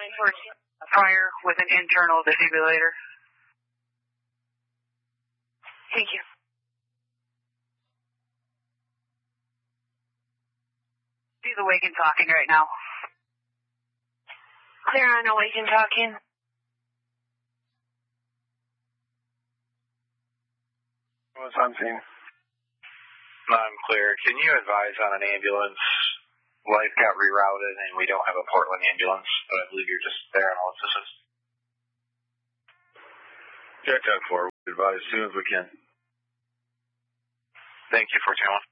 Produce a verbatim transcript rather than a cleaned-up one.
Prior with an internal defibrillator. Thank you. She's awake and talking right now. Clear on awake and talking. What's on scene? I'm clear. Can you advise on an ambulance? Life got rerouted and we don't have a Portland ambulance, but I believe you're just there on all assistance. Check that for. Advise as soon as we can. Thank you for telling.